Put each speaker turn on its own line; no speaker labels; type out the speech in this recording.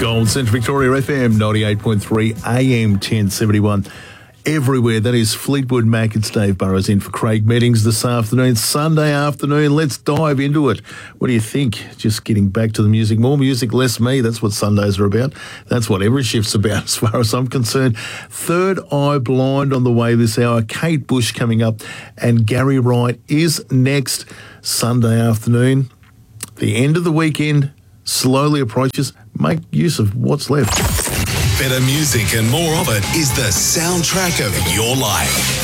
Gold Central Victoria FM 98.3 AM 1071. Everywhere. That is Fleetwood Mac. It's Dave Burrows in for Craig Meetings this afternoon, Sunday afternoon. Let's dive into it. What do you think? Just getting back to the music. More music, less me. That's what Sundays are about. That's what every shift's about as far as I'm concerned. Third Eye Blind on the way this hour. Kate Bush coming up and Gary Wright is next Sunday afternoon. The end of the weekend slowly approaches. Make use of what's left.
Better music and more of it is the soundtrack of your life.